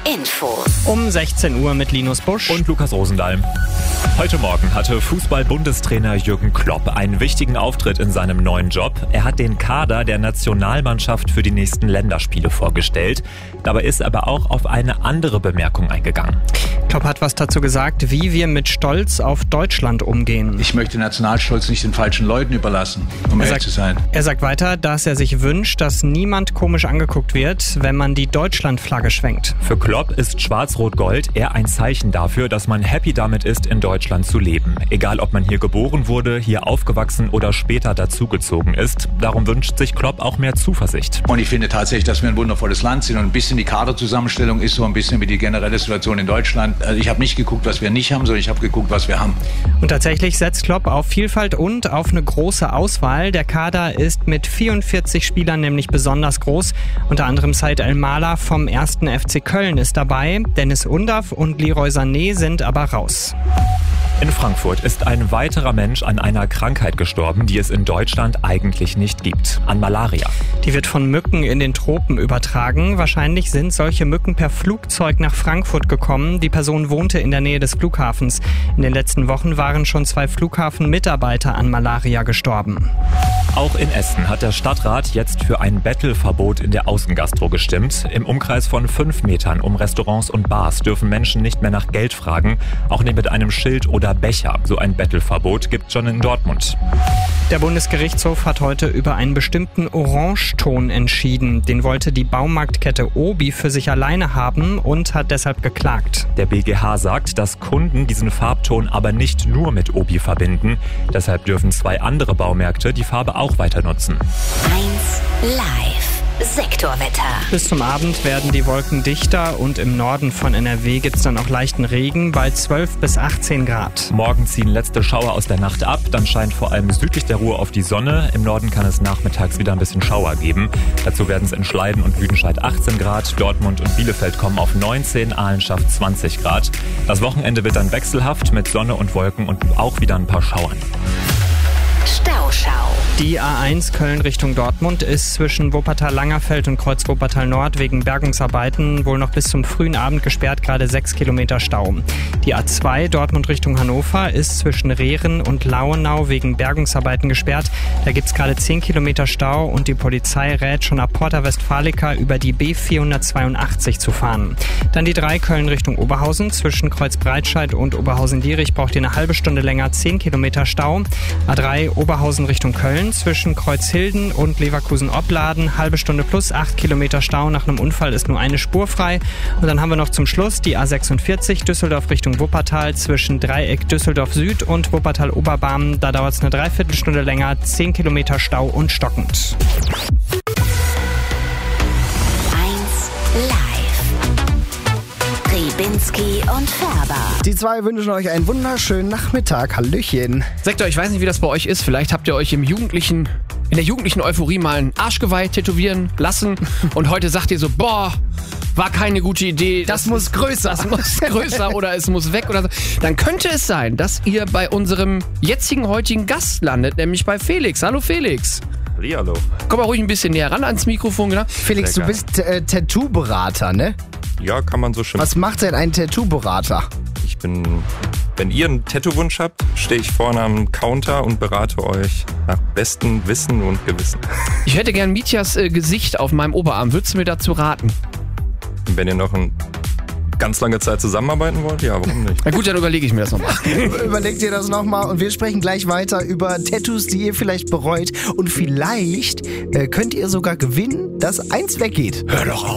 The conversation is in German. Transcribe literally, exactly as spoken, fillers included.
Info. Um sechzehn Uhr mit Linus Busch und Lukas Rosendahl. Heute Morgen hatte Fußball-Bundestrainer Jürgen Klopp einen wichtigen Auftritt in seinem neuen Job. Er hat den Kader der Nationalmannschaft für die nächsten Länderspiele vorgestellt. Dabei ist er aber auch auf eine andere Bemerkung eingegangen. Klopp hat was dazu gesagt, wie wir mit Stolz auf Deutschland umgehen. Ich möchte Nationalstolz nicht den falschen Leuten überlassen, um ehrlich zu sein. Er sagt weiter, dass er sich wünscht, dass niemand komisch angeguckt wird, wenn man die Deutschlandflagge schwenkt. Für Klopp ist Schwarz-Rot-Gold eher ein Zeichen dafür, dass man happy damit ist, in Deutschland zu leben. Egal, ob man hier geboren wurde, hier aufgewachsen oder später dazugezogen ist. Darum wünscht sich Klopp auch mehr Zuversicht. Und ich finde tatsächlich, dass wir ein wundervolles Land sind und ein bisschen die Kaderzusammenstellung ist so ein bisschen wie die generelle Situation in Deutschland. Also ich habe nicht geguckt, was wir nicht haben, sondern ich habe geguckt, was wir haben. Und tatsächlich setzt Klopp auf Vielfalt und auf eine große Auswahl. Der Kader ist mit vierundvierzig Spielern nämlich besonders groß. Unter anderem Said El-Mala vom ersten F C Köln ist dabei. Dennis Undav und Leroy Sané sind aber raus. In Frankfurt ist ein weiterer Mensch an einer Krankheit gestorben, die es in Deutschland eigentlich nicht gibt. An Malaria. Die wird von Mücken in den Tropen übertragen. Wahrscheinlich sind solche Mücken per Flugzeug nach Frankfurt gekommen. Die Person wohnte in der Nähe des Flughafens. In den letzten Wochen waren schon zwei Flughafenmitarbeiter an Malaria gestorben. Auch in Essen hat der Stadtrat jetzt für ein Bettelverbot in der Außengastro gestimmt. Im Umkreis von fünf Metern um Restaurants und Bars dürfen Menschen nicht mehr nach Geld fragen, auch nicht mit einem Schild oder Becher. So ein Bettelverbot gibt es schon in Dortmund. Der Bundesgerichtshof hat heute über einen bestimmten Orangeton entschieden. Den wollte die Baumarktkette Obi für sich alleine haben und hat deshalb geklagt. Der B G H sagt, dass Kunden diesen Farbton aber nicht nur mit Obi verbinden. Deshalb dürfen zwei andere Baumärkte die Farbe auch weiter nutzen. eins live. Sektorwetter. Bis zum Abend werden die Wolken dichter und im Norden von N R W gibt es dann auch leichten Regen bei zwölf bis achtzehn Grad. Morgen ziehen letzte Schauer aus der Nacht ab, dann scheint vor allem südlich der Ruhr auf die Sonne. Im Norden kann es nachmittags wieder ein bisschen Schauer geben. Dazu werden es in Schleiden und Lüdenscheid achtzehn Grad, Dortmund und Bielefeld kommen auf neunzehn, Aalen schafft zwanzig Grad. Das Wochenende wird dann wechselhaft mit Sonne und Wolken und auch wieder ein paar Schauern. Stauschau. Die A eins Köln Richtung Dortmund ist zwischen Wuppertal-Langerfeld und Kreuz Wuppertal-Nord wegen Bergungsarbeiten wohl noch bis zum frühen Abend gesperrt, gerade sechs Kilometer Stau. Die A zwei Dortmund Richtung Hannover ist zwischen Rehren und Lauenau wegen Bergungsarbeiten gesperrt. Da gibt es gerade zehn Kilometer Stau und die Polizei rät schon ab Porta Westfalica über die B vierhundertzweiundachtzig zu fahren. Dann die drei Köln Richtung Oberhausen. Zwischen Kreuz Breitscheid und Oberhausen-Dierich braucht ihr eine halbe Stunde länger, zehn Kilometer Stau. A drei Oberhausen Richtung Köln. Zwischen Kreuzhilden und Leverkusen-Opladen halbe Stunde plus acht Kilometer Stau. Nach einem Unfall ist nur eine Spur frei. Und dann haben wir noch zum Schluss die A sechsundvierzig Düsseldorf Richtung Wuppertal zwischen Dreieck Düsseldorf Süd und Wuppertal Oberbarm. Da dauert es eine Dreiviertelstunde länger, zehn Kilometer Stau und stockend. eins live. Ribinski und Färber. Die zwei wünschen euch einen wunderschönen Nachmittag. Hallöchen. Sektor, ich weiß nicht, wie das bei euch ist. Vielleicht habt ihr euch im jugendlichen, in der jugendlichen Euphorie mal ein Arschgeweih tätowieren lassen. Und heute sagt ihr so, boah, war keine gute Idee. Das, das muss größer. Das muss größer oder es muss weg oder so. Dann könnte es sein, dass ihr bei unserem jetzigen, heutigen Gast landet, nämlich bei Felix. Hallo Felix. Hallo. Komm mal ruhig ein bisschen näher ran ans Mikrofon. Genau. Felix, du bist äh, Tattoo-Berater, ne? Ja, kann man so schön. Was macht denn ein Tattoo-Berater? Ich bin, wenn ihr einen Tattoo-Wunsch habt, stehe ich vorne am Counter und berate euch nach bestem Wissen und Gewissen. Ich hätte gern Mitjas äh, Gesicht auf meinem Oberarm. Würdest du mir dazu raten? Und wenn ihr noch eine ganz lange Zeit zusammenarbeiten wollt, ja, warum nicht? Na gut, dann überlege ich mir das nochmal. Überlegt ihr das nochmal und wir sprechen gleich weiter über Tattoos, die ihr vielleicht bereut. Und vielleicht äh, könnt ihr sogar gewinnen, dass eins weggeht. Hör doch auf.